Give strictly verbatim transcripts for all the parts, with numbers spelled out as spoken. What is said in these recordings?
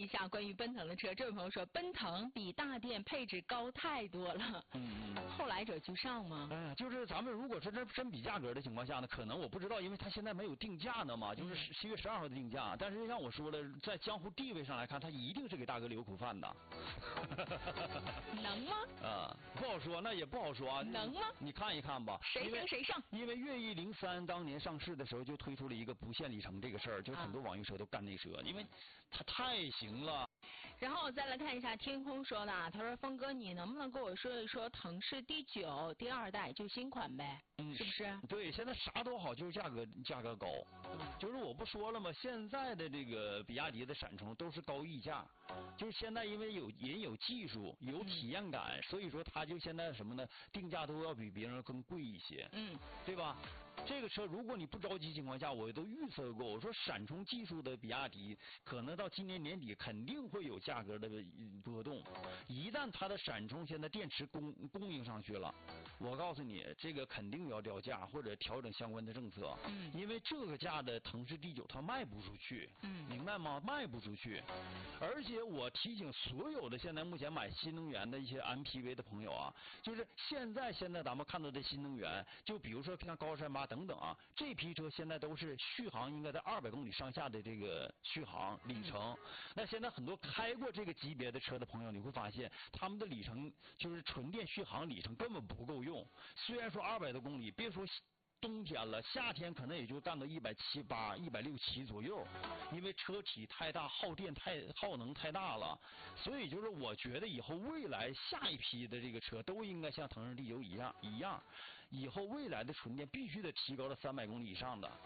一下关于奔腾的车。这位朋友说，奔腾比大电配置高太多了。嗯嗯。后来者居上吗？ 哎、呃，就是咱们如果说真真比价格的情况下呢，可能我不知道，因为它现在没有定价呢嘛，就是七月十二号的定价。但是像我说了，在江湖地位上来看，它一定是给大哥留口饭的。 能吗？ 啊，不好说，那也不好说啊。 能吗？ 你看一看吧。 谁行谁上？ 因为粤 E 零三当年上市的时候就推出了一个不限里程这个事儿，就很多网约车都干那车，啊、因为它太行了。 然后我再来看一下天空说的，他说峰哥，你能不能跟我说一说腾势 D 九第二代就新款呗？嗯，是不是？ 对，现在啥都好，就是价格价格高。嗯，就是我不说了吗？现在的这个比亚迪的闪充都是高溢价，就是现在因为有人有技术有体验感，嗯、所以说它就现在什么呢？定价都要比别人更贵一些。嗯，对吧？这个车如果你不着急情况下，我都预测过，我说闪充技术的比亚迪可能到今年年底肯定会有价格的波动。一旦它的闪充现在电池供供应上去了，我告诉你，这个肯定要掉价或者调整相关的政策。嗯，因为这个价的腾势 D 九它卖不出去。嗯，明白吗？卖不出去。而且我提醒所有的现在目前买新能源的一些 M P V 的朋友啊，就是现在现在咱们看到的新能源，就比如说像高山八等等啊，这批车现在都是续航应该在二百公里上下的这个续航里程。嗯、那现在很多开过这个级别的车的朋友，你会发现他们的里程就是纯电续航里程根本不够用。虽然说二百多公里，别说冬天了，夏天可能也就干到一百七八、一百六七左右，因为车体太大，耗电太耗能太大了。所以就是我觉得以后未来下一批的这个车都应该像腾势 D 九一样一样，以后未来的纯电必须得提高到三百公里以上的。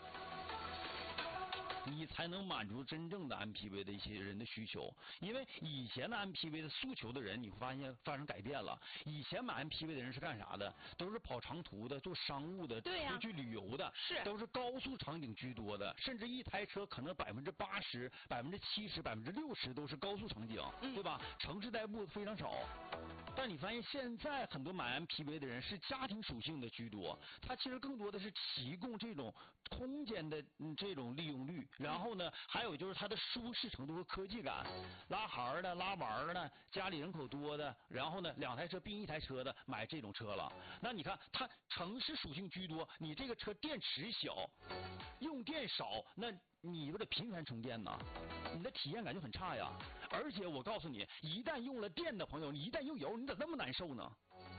你才能满足真正的 M P V 的一些人的需求，因为以前的 M P V 的诉求的人，你会发现发生改变了。以前买 M P V 的人是干啥的？都是跑长途的，做商务的， 对呀、 出去旅游的， 是都是高速场景居多的，甚至一台车可能百分之八十、百分之七十、百分之六十都是高速场景，嗯、对吧？城市代步非常少。但你发现现在很多买 M P V 的人是家庭属性的居多，它其实更多的是提供这种空间的、嗯、这种利用率。然后呢，还有就是它的舒适程度和科技感，拉孩的、拉娃的，家里人口多的，然后呢，两台车并一台车的买这种车了。那你看，它城市属性居多，你这个车电池小，用电少，那你不得频繁充电呢？你的体验感就很差呀。而且我告诉你，一旦用了电的朋友，你一旦用油，你咋那么难受呢？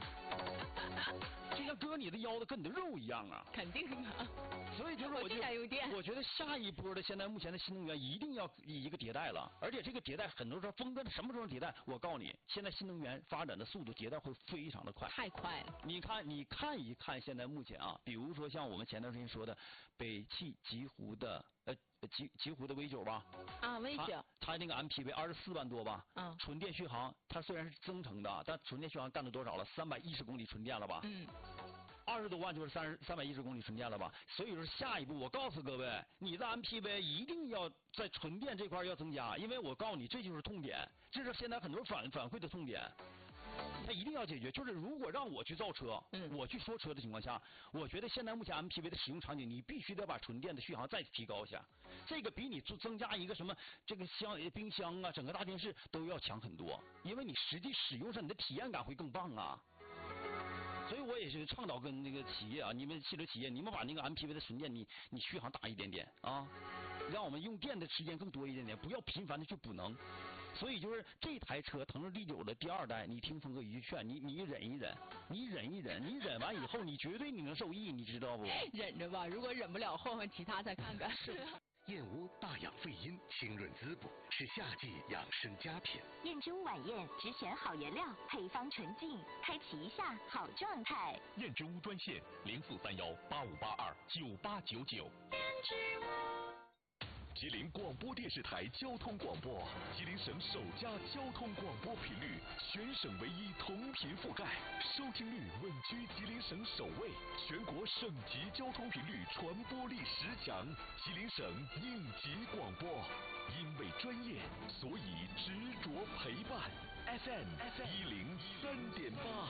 就像割你的腰子，跟你的肉一样啊！ 肯定啊。 所以就是我就我觉得下一波的现在目前的新能源一定要一个迭代了，而且这个迭代很多说峰哥什么时候迭代？我告诉你，现在新能源发展的速度迭代会非常的快， 太快了。 你看，你看一看现在目前啊，比如说像我们前段时间说的北汽极狐的呃极极狐的 V 九吧， 啊 V 九， 它那个 M P V 二十四万多吧，嗯，纯电续航，它虽然是增程的，但纯电续航干了多少了？三百一十公里纯电了吧？嗯。二十多万就是三十三百一十公里纯电了吧？所以说下一步我告诉各位，你的 M P V 一定要在纯电这块要增加，因为我告诉你这就是痛点，这是现在很多反反馈的痛点，它一定要解决。就是如果让我去造车，嗯，我去说车的情况下，我觉得现在目前 M P V 的使用场景，你必须得把纯电的续航再提高一下，这个比你增增加一个什么这个箱冰箱啊，整个大电视都要强很多，因为你实际使用上你的体验感会更棒啊。所以我也是倡导跟那个企业啊，你们汽车企业，你们把那个 M P V 的纯电，你你续航大一点点啊，让我们用电的时间更多一点点，不要频繁的去补能。所以就是这台车腾势 D 九的第二代，你听峰哥一句劝，你你忍一忍，你忍一忍，你忍完以后，你绝对你能受益，你知道不？ 忍着吧，如果忍不了，换换其他再看看。是。 燕窝大养肺阴，清润滋补，是夏季养生佳品。 燕之屋晚宴只选好原料，配方纯净，开启一下好状态。 燕之屋专线零四三幺八五八二九八九九。 燕之屋。 吉林广播电视台交通广播，吉林省首家交通广播频率，全省唯一同频覆盖，收听率稳居吉林省首位，全国省级交通频率传播力十强，吉林省应急广播。因为专业，所以执着陪伴。F M 一零三点八。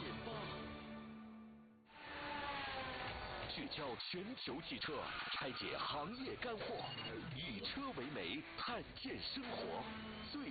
聚焦全球汽车，拆解行业干货，以车为媒，探见生活。最